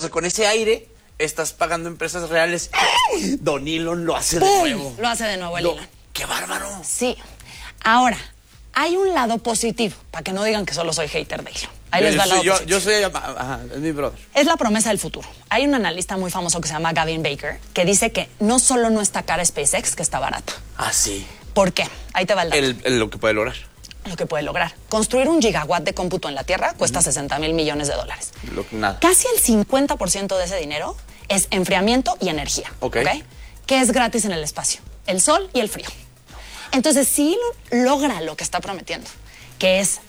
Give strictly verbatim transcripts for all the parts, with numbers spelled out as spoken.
sea, con ese aire estás pagando empresas reales. Don Elon lo hace de ¡Pum! nuevo. Lo hace de nuevo el Lo, Elon. ¡Qué bárbaro! Sí. Ahora, hay un lado positivo, para que no digan que solo soy hater de Elon. Ahí yo, les va el lado yo, positivo. yo soy, ajá, es mi brother. Es la promesa del futuro. Hay un analista muy famoso que se llama Gavin Baker, que dice que no solo no está cara SpaceX, que está barata. Ah, sí. ¿Por qué? Ahí te va el dato. El, el, lo que puede lograr. Lo que puede lograr. Construir un gigawatt de cómputo en la Tierra cuesta uh-huh. sesenta mil millones de dólares. Lo, nada. Casi el cincuenta por ciento de ese dinero es enfriamiento y energía. Ok. ¿Okay? Que es gratis en el espacio. El sol y el frío. Entonces, si logra lo que está prometiendo, que es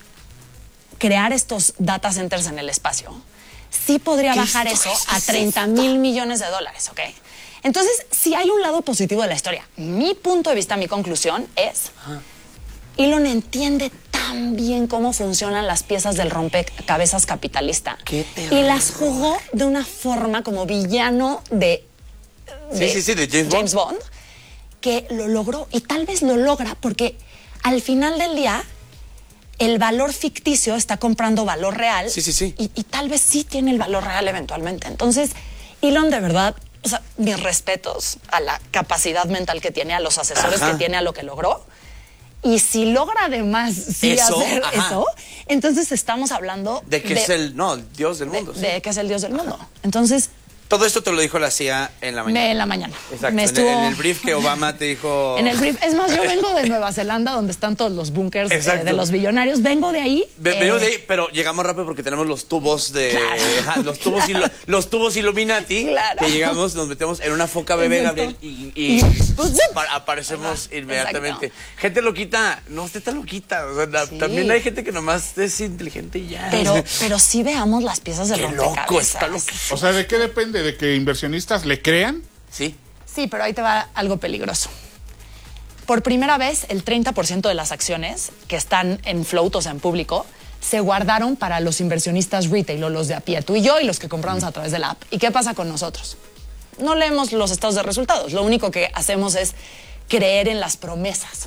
crear estos data centers en el espacio, sí podría bajar eso a treinta mil millones de dólares, ¿ok? Entonces, si hay un lado positivo de la historia, mi punto de vista, mi conclusión es, ajá. Elon entiende tan bien cómo funcionan las piezas del rompecabezas capitalista. ¿Qué te y las jugó de una forma como villano de, de, sí, sí, sí, de James, James Bond. Bond, que lo logró y tal vez lo logra porque al final del día el valor ficticio está comprando valor real. Sí, sí, sí. Y, y tal vez sí tiene el valor real eventualmente. Entonces, Elon, de verdad, o sea, mis respetos a la capacidad mental que tiene, a los asesores ajá. que tiene, a lo que logró. Y si logra además sí eso, hacer ajá. eso, entonces estamos hablando de que de, es el, no, el dios del mundo. De, sí. de que es el dios del mundo. Ajá. Entonces... Todo esto te lo dijo la C I A en la mañana. En la mañana. Exacto. Me estuvo... en, el, en el brief que Obama te dijo... En el brief. Es más, yo vengo de Nueva Zelanda, donde están todos los búnkers eh, de los billonarios. Vengo de ahí. Ve, eh... Vengo de ahí, pero llegamos rápido porque tenemos los tubos de... Claro. Ajá, los tubos ilo, los tubos Illuminati. Claro. Que llegamos, nos metemos en una foca bebé, Gabriel, y, y, y aparecemos ajá, inmediatamente. Exacto. Gente loquita, no esté tan loquita. O sea, sí. También hay gente que nomás es inteligente y ya. Pero, pero sí veamos las piezas del rompecabezas. Loco, está loco. O sea, ¿de qué depende? ¿De que inversionistas le crean? Sí. Sí, pero ahí te va algo peligroso. Por primera vez, el treinta por ciento de las acciones que están en float, o sea, en público, se guardaron para los inversionistas retail o los de a pie, tú y yo, y los que compramos a través de la app. ¿Y qué pasa con nosotros? No leemos los estados de resultados. Lo único que hacemos es creer en las promesas.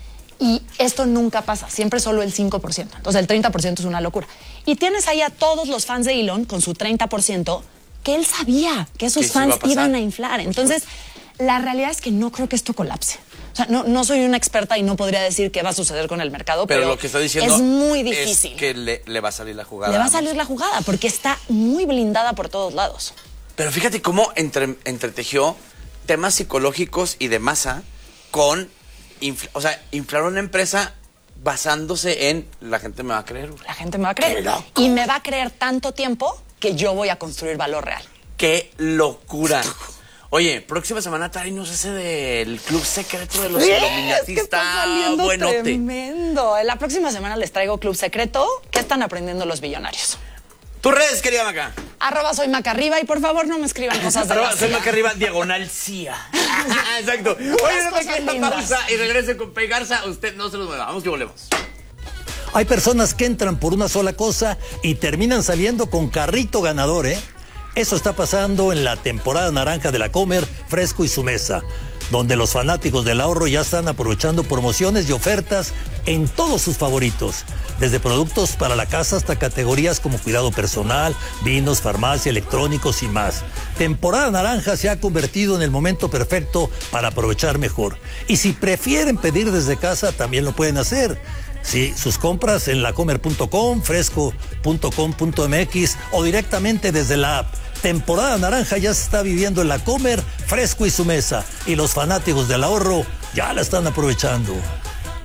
Y esto nunca pasa, siempre solo el cinco por ciento. Entonces el treinta por ciento es una locura. Y tienes ahí a todos los fans de Elon con su treinta por ciento que él sabía que esos fans iban a inflar. Entonces, la realidad es que no creo que esto colapse. O sea, no, no soy una experta y no podría decir qué va a suceder con el mercado, pero, pero lo que está diciendo es muy difícil. Es que le, le va a salir la jugada. Le va a salir la jugada porque está muy blindada por todos lados. Pero fíjate cómo entre, entretejió temas psicológicos y de masa con... Infla, o sea, inflar una empresa basándose en la gente me va a creer. La gente me va a creer. Y me va a creer tanto tiempo que yo voy a construir valor real. ¡Qué locura! Oye, próxima semana tráenos ese del club secreto de los sí, Illuminati. Es que está saliendo buenote. Tremendo. La próxima semana les traigo club secreto. ¿Qué están aprendiendo los billonarios? Tus redes, querida Maca. Arroba soy Maca Arriba y por favor no me escriban cosas de Arroba soy Maca Arriba, diagonal C I A. Exacto. Oye, no me quede esta pausa y regrese con Pei Garza. Usted no se los mueva. Vamos que volvemos. Hay personas que entran por una sola cosa y terminan saliendo con carrito ganador, ¿eh? Eso está pasando en la temporada naranja de la Comer, Fresco y Su Mesa, donde los fanáticos del ahorro ya están aprovechando promociones y ofertas en todos sus favoritos, desde productos para la casa hasta categorías como cuidado personal, vinos, farmacia, electrónicos y más. Temporada naranja se ha convertido en el momento perfecto para aprovechar mejor. Y si prefieren pedir desde casa, también lo pueden hacer. Sí, sus compras en lacomer punto com, fresco punto com punto m x o directamente desde la app. Temporada naranja ya se está viviendo en la Comer, Fresco y Su Mesa. Y los fanáticos del ahorro ya la están aprovechando.